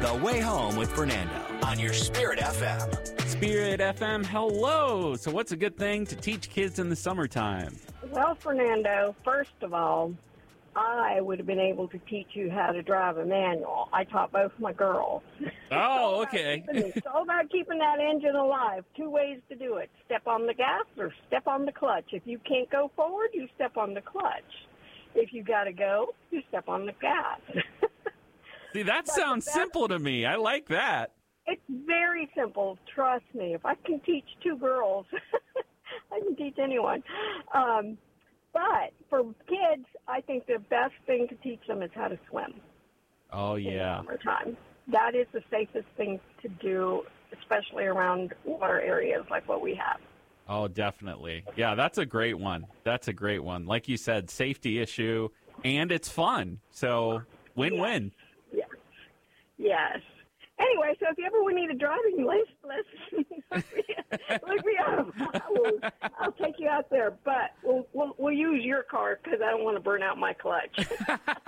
The Way Home with Fernando on your Spirit FM. Spirit FM, hello. So what's a good thing to teach kids in the summertime? Well, Fernando, first of all, I would have been able to teach you how to drive a manual. I taught both my girls. Oh, okay. It's all about keeping that engine alive. Two ways to do it. Step on the gas or step on the clutch. If you can't go forward, you step on the clutch. If you got to go, you step on the gas. See, that sounds simple to me. I like that. It's very simple. Trust me. If I can teach two girls, I can teach anyone. But for kids, I think the best thing to teach them is how to swim. Oh, yeah. In the summertime. That is the safest thing to do, especially around water areas like what we have. Oh, definitely. Yeah, that's a great one. That's a great one. Like you said, safety issue, and it's fun. So, win-win. Yes. Anyway, so if you ever need a driving lesson, look me up. I'll take you out there, but we'll use your car because I don't want to burn out my clutch.